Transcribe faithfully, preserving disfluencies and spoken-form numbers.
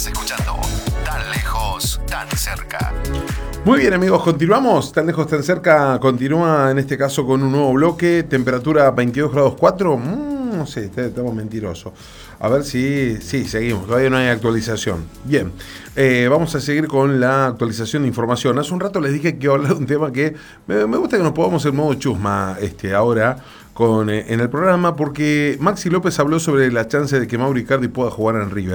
Estás escuchando Tan Lejos, Tan Cerca. Muy bien, amigos, continuamos. Tan lejos, tan cerca. Continúa en este caso con un nuevo bloque. Temperatura veintidós grados cuatro. Mm, no sé, estamos mentirosos. A ver si... Sí, seguimos. Todavía no hay actualización. Bien. Eh, vamos a seguir con la actualización de información. Hace un rato les dije que iba a hablar de un tema que me, me gusta que nos podamos en modo chusma este, ahora con, eh, en el programa, porque Maxi López habló sobre la chance de que Mauro Icardi pueda jugar en River.